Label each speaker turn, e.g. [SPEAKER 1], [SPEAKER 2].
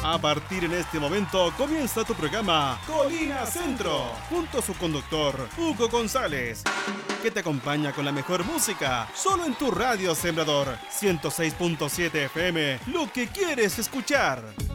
[SPEAKER 1] A partir en este momento comienza tu programa Colina Centro, junto a su conductor Hugo González, que te acompaña con la mejor música, solo en tu radio Sembrador 106.7 FM, lo que quieres escuchar.